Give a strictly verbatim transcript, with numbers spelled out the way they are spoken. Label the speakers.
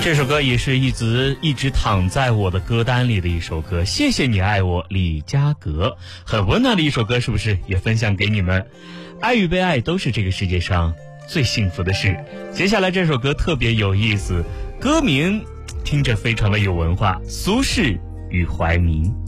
Speaker 1: 这首歌也是一直一直躺在我的歌单里的一首歌，谢谢你爱我，李佳格，很温暖的一首歌，是不是？也分享给你们。爱与被爱都是这个世界上最幸福的事。接下来这首歌特别有意思，歌名听着非常的有文化，苏轼与怀民。